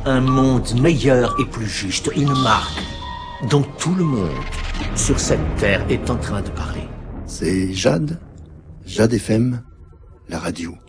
Un monde meilleur et plus juste, une marque dont tout le monde sur cette terre est en train de parler. C'est Jade FM, la radio.